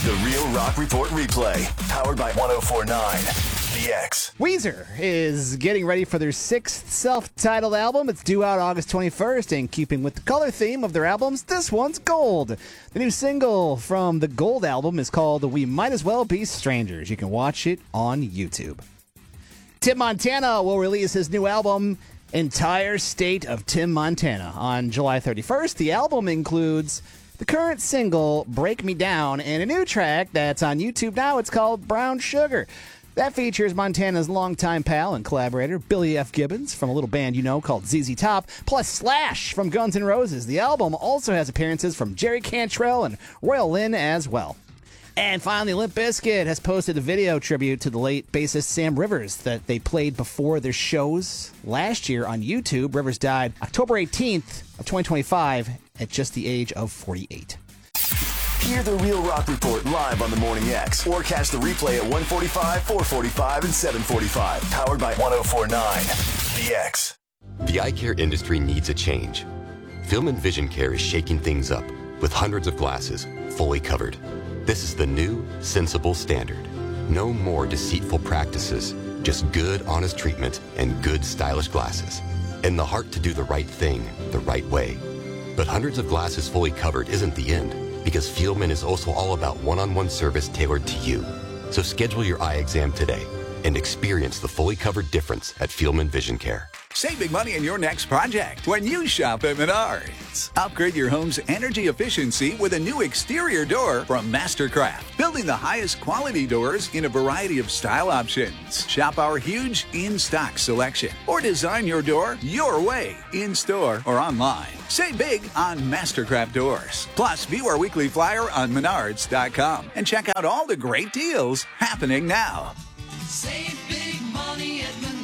The Real Rock Report replay, powered by 104.9 The X. Weezer is getting ready for their 6th self-titled album. It's due out August 21st, and keeping with the color theme of their albums, this one's gold. The new single from the Gold album is called We Might As Well Be Strangers. You can watch it on YouTube. Tim Montana will release his new album, Entire State of Tim Montana, on July 31st. The album includes the current single, Break Me Down, and a new track that's on YouTube now. It's called Brown Sugar. That features Montana's longtime pal and collaborator, Billy F. Gibbons, from a little band you know called ZZ Top, plus Slash from Guns N' Roses. The album also has appearances from Jerry Cantrell and Royal Lynn as well. And finally, Limp Bizkit has posted a video tribute to the late bassist Sam Rivers that they played before their shows last year on YouTube. Rivers died October 18th of 2025 at just the age of 48. Hear the Real Rock Report live on the Morning X, or catch the replay at 1:45, 4:45, and 7:45. Powered by 104.9 The X. The eye care industry needs a change. Film and Vision Care is shaking things up with hundreds of glasses fully covered. This is the new, sensible standard. No more deceitful practices, just good, honest treatment and good, stylish glasses. And the heart to do the right thing, the right way. But hundreds of glasses fully covered isn't the end, because Fieldman is also all about one-on-one service tailored to you. So schedule your eye exam today and experience the fully covered difference at Fieldman Vision Care. Save big money in your next project when you shop at Menards. Upgrade your home's energy efficiency with a new exterior door from Mastercraft, building the highest quality doors in a variety of style options. Shop our huge in-stock selection or design your door your way, in-store or online. Save big on Mastercraft doors. Plus, view our weekly flyer on Menards.com and check out all the great deals happening now. Save big money at Menards.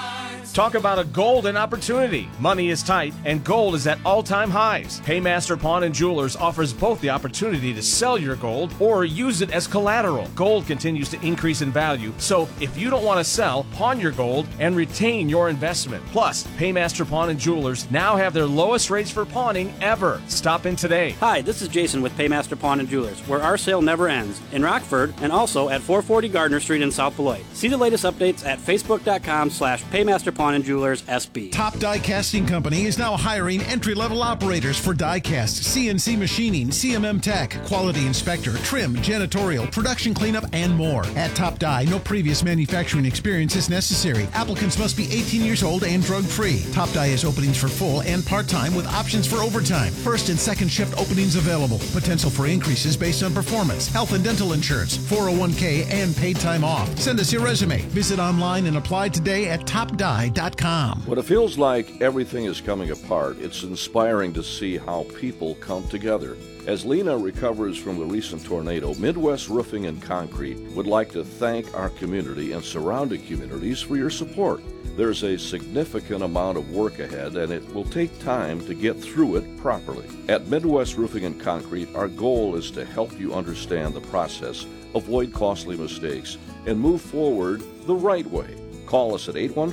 Talk about a golden opportunity. Money is tight and gold is at all-time highs. Paymaster Pawn & Jewelers offers both the opportunity to sell your gold or use it as collateral. Gold continues to increase in value, so if you don't want to sell, pawn your gold and retain your investment. Plus, Paymaster Pawn & Jewelers now have their lowest rates for pawning ever. Stop in today. Hi, this is Jason with Paymaster Pawn & Jewelers, where our sale never ends, in Rockford and also at 440 Gardner Street in South Beloit. See the latest updates at facebook.com/Paymaster Pawn & Jewelers SB. Top Die Casting Company is now hiring entry-level operators for die cast, CNC machining, CMM tech, quality inspector, trim, janitorial, production cleanup, and more. At Top Die, no previous manufacturing experience is necessary. Applicants must be 18 years old and drug-free. Top Die has openings for full and part-time with options for overtime. First and second shift openings available. Potential for increases based on performance, health and dental insurance, 401k, and paid time off. Send us your resume. Visit online and apply today at topdie.com. When it feels like everything is coming apart, it's inspiring to see how people come together. As Lena recovers from the recent tornado, Midwest Roofing and Concrete would like to thank our community and surrounding communities for your support. There's a significant amount of work ahead, and it will take time to get through it properly. At Midwest Roofing and Concrete, our goal is to help you understand the process, avoid costly mistakes, and move forward the right way. Call us at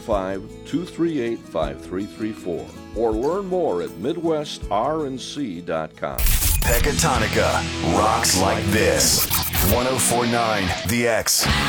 815-238-5334 or learn more at MidwestRNC.com. Pecatonica rocks like this. 104.9 The X.